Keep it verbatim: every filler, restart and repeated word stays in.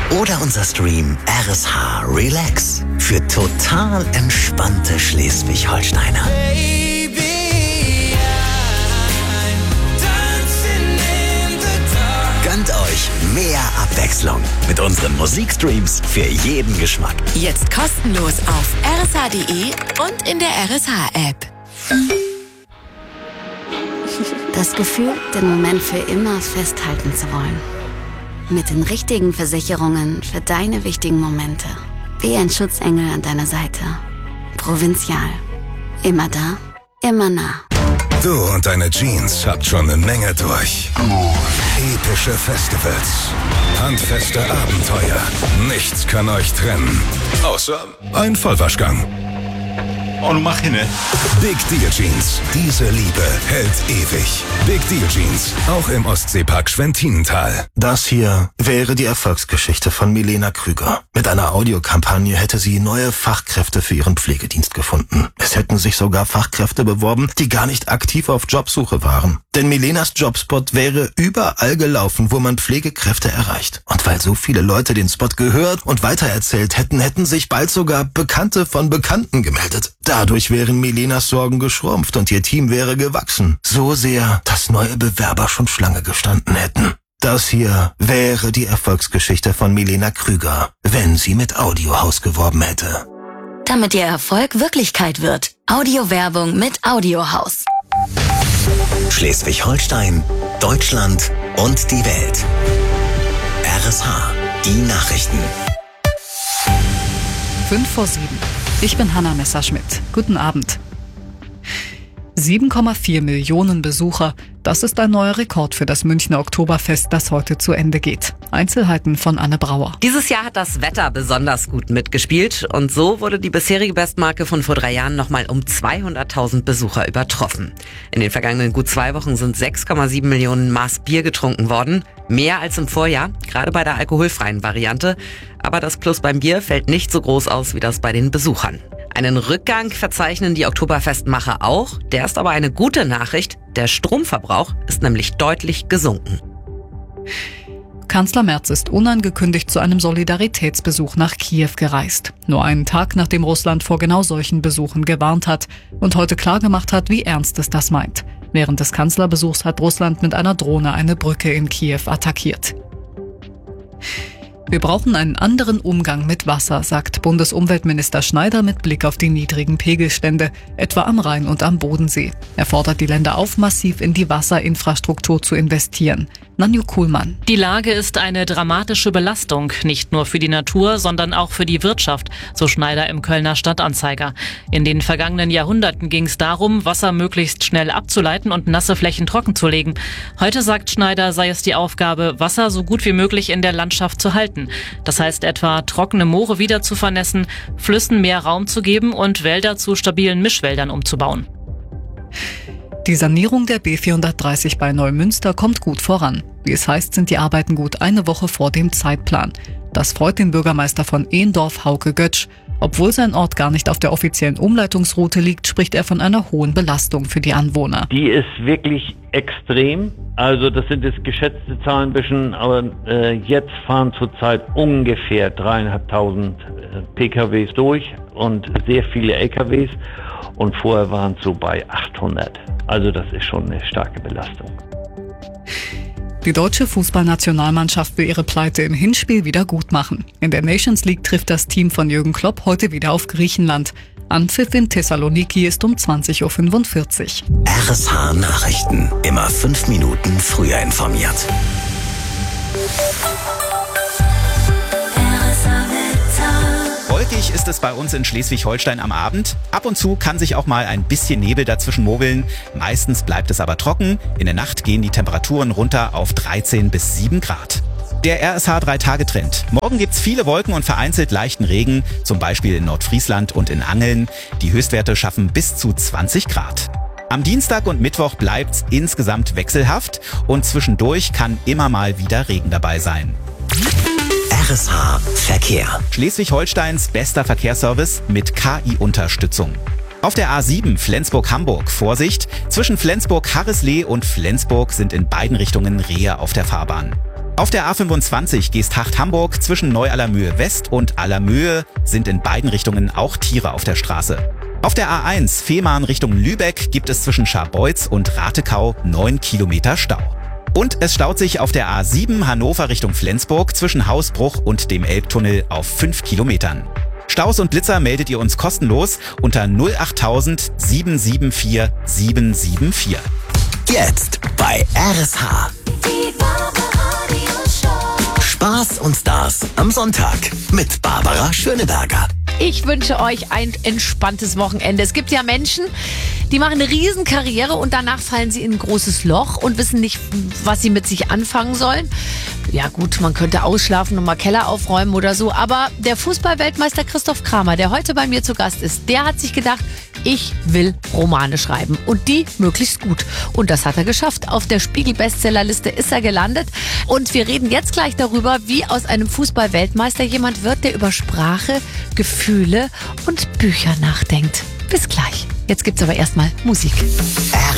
Oder unser Stream R S H Relax für total entspannte Schleswig-Holsteiner. Gönnt euch mehr Abwechslung mit unseren Musikstreams für jeden Geschmack. Jetzt kostenlos auf r s h punkt d e und in der R S H-App. Das Gefühl, den Moment für immer festhalten zu wollen. Mit den richtigen Versicherungen für deine wichtigen Momente. Wie ein Schutzengel an deiner Seite. Provinzial. Immer da, immer nah. Du und deine Jeans habt schon eine Menge durch. Epische Festivals, handfeste Abenteuer. Nichts kann euch trennen. Außer ein Vollwaschgang. Oh, du mach hin, ne? Big Deal Jeans. Diese Liebe hält ewig. Big Deal Jeans. Auch im Ostseepark Schwentinental. Das hier wäre die Erfolgsgeschichte von Milena Krüger. Mit einer Audiokampagne hätte sie neue Fachkräfte für ihren Pflegedienst gefunden. Es hätten sich sogar Fachkräfte beworben, die gar nicht aktiv auf Jobsuche waren. Denn Milenas Jobspot wäre überall gelaufen, wo man Pflegekräfte erreicht. Und weil so viele Leute den Spot gehört und weitererzählt hätten, hätten sich bald sogar Bekannte von Bekannten gemeldet. Dadurch wären Milenas Sorgen geschrumpft und ihr Team wäre gewachsen. So sehr, dass neue Bewerber schon Schlange gestanden hätten. Das hier wäre die Erfolgsgeschichte von Milena Krüger, wenn sie mit Audiohaus geworben hätte. Damit ihr Erfolg Wirklichkeit wird. Audiowerbung mit Audiohaus. Schleswig-Holstein, Deutschland und die Welt. R S H, die Nachrichten. Fünf vor sieben. Ich bin Hanna Messerschmidt. Guten Abend. sieben Komma vier Millionen Besucher. Das ist ein neuer Rekord für das Münchner Oktoberfest, das heute zu Ende geht. Einzelheiten von Anne Brauer. Dieses Jahr hat das Wetter besonders gut mitgespielt und so wurde die bisherige Bestmarke von vor drei Jahren nochmal um zweihunderttausend Besucher übertroffen. In den vergangenen gut zwei Wochen sind sechs Komma sieben Millionen Maß Bier getrunken worden. Mehr als im Vorjahr, gerade bei der alkoholfreien Variante. Aber das Plus beim Bier fällt nicht so groß aus wie das bei den Besuchern. Einen Rückgang verzeichnen die Oktoberfestmacher auch. Der ist aber eine gute Nachricht. Der Stromverbrauch ist nämlich deutlich gesunken. Kanzler Merz ist unangekündigt zu einem Solidaritätsbesuch nach Kiew gereist. Nur einen Tag, nachdem Russland vor genau solchen Besuchen gewarnt hat und heute klargemacht hat, wie ernst es das meint. Während des Kanzlerbesuchs hat Russland mit einer Drohne eine Brücke in Kiew attackiert. Wir brauchen einen anderen Umgang mit Wasser, sagt Bundesumweltminister Schneider mit Blick auf die niedrigen Pegelstände, etwa am Rhein und am Bodensee. Er fordert die Länder auf, massiv in die Wasserinfrastruktur zu investieren. Nanju Kuhlmann. Die Lage ist eine dramatische Belastung, nicht nur für die Natur, sondern auch für die Wirtschaft, so Schneider im Kölner Stadtanzeiger. In den vergangenen Jahrhunderten ging es darum, Wasser möglichst schnell abzuleiten und nasse Flächen trockenzulegen. Heute, sagt Schneider, sei es die Aufgabe, Wasser so gut wie möglich in der Landschaft zu halten. Das heißt etwa, trockene Moore wieder zu vernässen, Flüssen mehr Raum zu geben und Wälder zu stabilen Mischwäldern umzubauen. Die Sanierung der B vierhundertdreißig bei Neumünster kommt gut voran. Wie es heißt, sind die Arbeiten gut eine Woche vor dem Zeitplan. Das freut den Bürgermeister von Ehndorf, Hauke Götsch. Obwohl sein Ort gar nicht auf der offiziellen Umleitungsroute liegt, spricht er von einer hohen Belastung für die Anwohner. Die ist wirklich extrem. Also das sind jetzt geschätzte Zahlen ein bisschen, aber äh, jetzt fahren zurzeit ungefähr dreieinhalbtausend äh, P K Ws durch und sehr viele L K Ws. Und vorher waren es so bei achthundert. Also das ist schon eine starke Belastung. Die deutsche Fußballnationalmannschaft will ihre Pleite im Hinspiel wieder gut machen. In der Nations League trifft das Team von Jürgen Klopp heute wieder auf Griechenland. Anpfiff in Thessaloniki ist um zwanzig Uhr fünfundvierzig. R S H Nachrichten. Immer fünf Minuten früher informiert. Wolkig ist es bei uns in Schleswig-Holstein am Abend. Ab und zu kann sich auch mal ein bisschen Nebel dazwischen mogeln. Meistens bleibt es aber trocken. In der Nacht gehen die Temperaturen runter auf dreizehn bis sieben Grad. Der R S H drei Tage Trend. Morgen gibt's viele Wolken und vereinzelt leichten Regen, zum Beispiel in Nordfriesland und in Angeln. Die Höchstwerte schaffen bis zu zwanzig Grad. Am Dienstag und Mittwoch bleibt's insgesamt wechselhaft und zwischendurch kann immer mal wieder Regen dabei sein. R S H Verkehr. Schleswig-Holsteins bester Verkehrsservice mit K I-Unterstützung. Auf der A sieben Flensburg-Hamburg Vorsicht, zwischen Flensburg-Harrislee und Flensburg sind in beiden Richtungen Rehe auf der Fahrbahn. Auf der A fünfundzwanzig Geesthacht-Hamburg zwischen Neu-Allermühe West und Allermühe sind in beiden Richtungen auch Tiere auf der Straße. Auf der A eins Fehmarn Richtung Lübeck gibt es zwischen Scharbeutz und Ratekau neun Kilometer Stau. Und es staut sich auf der A sieben Hannover Richtung Flensburg zwischen Hausbruch und dem Elbtunnel auf fünf Kilometern. Staus und Blitzer meldet ihr uns kostenlos unter null acht tausend sieben sieben vier sieben sieben vier. Jetzt bei R S H. Spaß und Stars am Sonntag mit Barbara Schöneberger. Ich wünsche euch ein entspanntes Wochenende. Es gibt ja Menschen, die machen eine Riesenkarriere und danach fallen sie in ein großes Loch und wissen nicht, was sie mit sich anfangen sollen. Ja gut, man könnte ausschlafen und mal Keller aufräumen oder so, aber der Fußball-Weltmeister Christoph Kramer, der heute bei mir zu Gast ist, der hat sich gedacht, ich will Romane schreiben und die möglichst gut. Und das hat er geschafft. Auf der Spiegel-Bestsellerliste ist er gelandet. Und wir reden jetzt gleich darüber, wie aus einem Fußball-Weltmeister jemand wird, der über Sprache, Gefühle und Bücher nachdenkt. Bis gleich. Jetzt gibt's aber erstmal Musik.